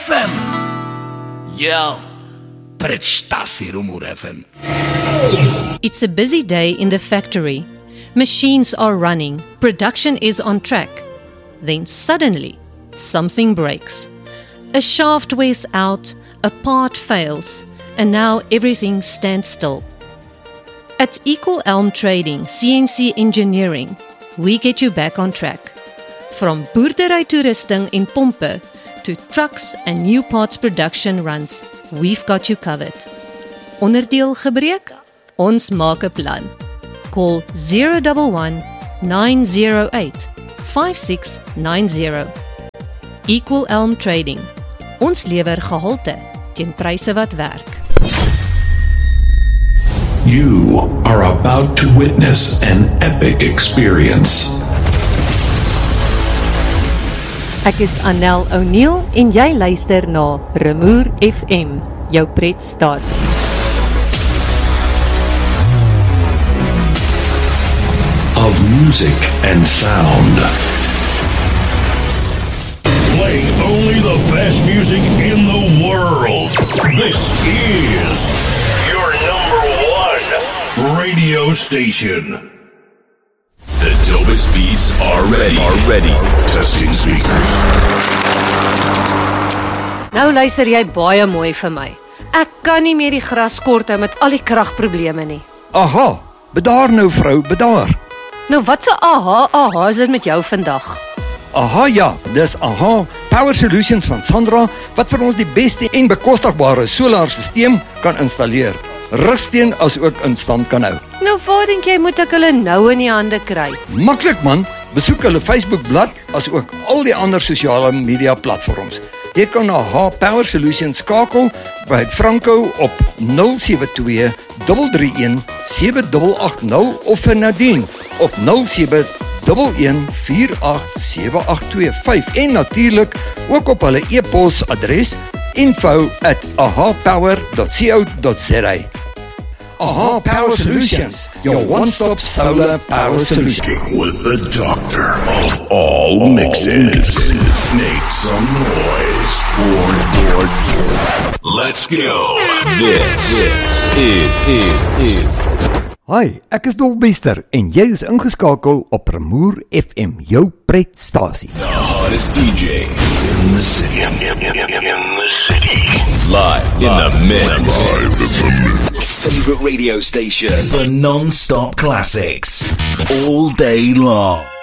FM. Ja, prestasie Rumoer FM. It's a busy day in the factory. Machines are running, production is on track. Then suddenly, something breaks. A shaft wears out, a part fails, and now everything stands still. At Equal Elm Trading, CNC Engineering, we get you back on track. From boerdery toerusting en pompe to trucks and new parts production runs, we've got you covered. Onderdeel gebreek? Ons maak 'n plan. Call 011 908 5690. Equal Elm Trading. Ons lewer gehalte teen pryse wat werk. You are about to witness an epic experience. Ek is Anel O'Neill en jy luister na Rumoer FM, jou pretstasie. Of music and sound. Playing only the best music in the world. This is your number 1 radio station. The dopest beats are ready. Testing speakers. Nou luister jy baie mooi vir my. Ek kan nie meer die gras kort hou met al die kragprobleme nie. Aha, bedaar nou vrou, bedaar. Nou wat se aha is dit met jou vandag? Aha ja, dis Aha Power Solutions van Sandra wat vir ons die beste en bekostigbare solarstelsel kan installeer. Rugsteen as ook in stand kan hou. Nou waar dink jy moet ek hulle nou in die hande kry? Maklik man, besoek hulle Facebookblad as ook al die ander sosiale media platforms. Jy kan Aha Power Solutions skakel by Franco op 072 331 7880 of vir Nadine op 07 11 48 7825 en natuurlik ook op hulle e-pos adres info@ahapower.co.za. Aha Power Solutions, your one-stop solar power solution. With the doctor of all mixes. Make some noise for Let's go. This is Hi, ek is Dolbester en jy is ingeskakel op Rumoer FM, jou pretstasie. the hottest DJ in the city. Live in the mix. Favorite radio station for non-stop classics all day long.